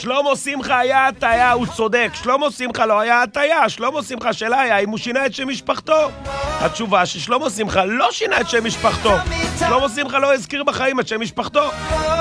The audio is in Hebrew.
שלמה שמחה היה הטעיה, הוא צודק. שלמה שמחה לא היה הטעיה. שלמה שמחה שלה היה אם הוא שינה את שם משפחתו. התשובה ששלמה שמחה לא שינה את שם משפחתו. שלמה שמחה לא הזכיר בחיים את שם משפחתו.